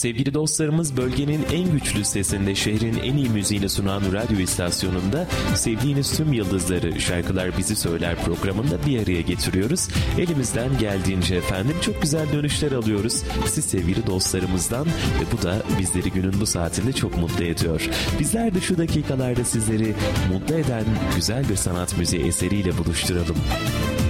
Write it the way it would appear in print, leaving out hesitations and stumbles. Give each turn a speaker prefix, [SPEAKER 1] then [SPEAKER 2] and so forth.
[SPEAKER 1] Sevgili dostlarımız, bölgenin en güçlü sesinde şehrin en iyi müziğini sunan radyo istasyonunda sevdiğiniz tüm yıldızları Şarkılar Bizi Söyler programında bir araya getiriyoruz. Elimizden geldiğince efendim çok güzel dönüşler alıyoruz siz sevgili dostlarımızdan ve bu da bizleri günün bu saatinde çok mutlu ediyor. Bizler de şu dakikalarda sizleri mutlu eden güzel bir sanat müziği eseriyle buluşturalım.